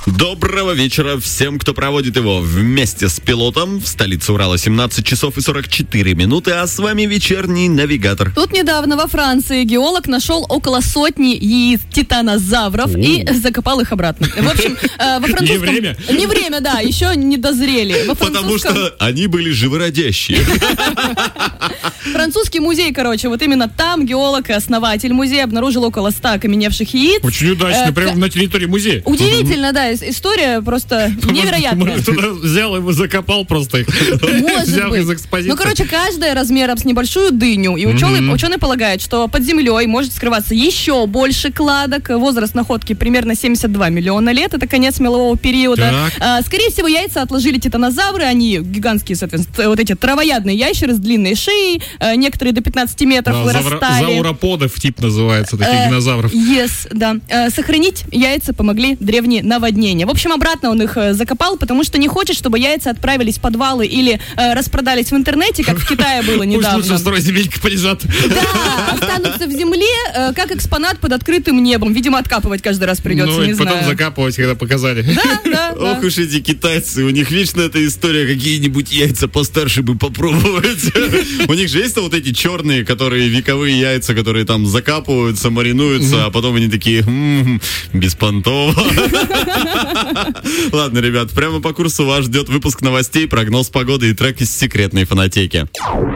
Доброго вечера всем, кто проводит его вместе с пилотом. В столице Урала 17 часов и 44 минуты, а с вами вечерний навигатор. Тут недавно во Франции геолог нашел около 100 яиц титанозавров и закопал их обратно. В общем, во французском... Не время? Не время, да, еще не дозрели. Потому что они были живородящие. Французский музей, короче, вот именно там геолог и основатель музея обнаружил около 100 окаменевших яиц. Очень удачно, прямо на территории музея. Удивительно, да, история просто невероятная. Может, туда взял и закопал просто их. Может быть. Из экспозиции. Ну, короче, каждая размером с небольшую дыню. И ученые полагают, что под землей может скрываться еще больше кладок. Возраст находки примерно 72 миллиона лет. Это конец мелового периода. Скорее всего, яйца отложили титанозавры. Они гигантские, соответственно, вот эти травоядные ящеры с длинной шеей. Некоторые до 15 метров вырастали. Зауроподов тип называется, таких динозавров. Да. Сохранить яйца помогли древние наводнения. В общем, обратно он их закопал, потому что не хочет, чтобы яйца отправились в подвалы или распродались в интернете, как в Китае было недавно. Пусть лучше строй земелька полежат. Да, останутся в земле, как экспонат под открытым небом. Видимо, откапывать каждый раз придется, не знаю. Потом закапывать, когда показали. Да. Ох уж эти китайцы, у них вечно эта история, какие-нибудь яйца постарше бы попробовать. У них же есть вот эти черные, которые вековые яйца, которые там закапываются, маринуются, а потом они такие, беспонтово. Ладно, ребят, прямо по курсу вас ждет выпуск новостей, прогноз погоды и трек из секретной фонотеки.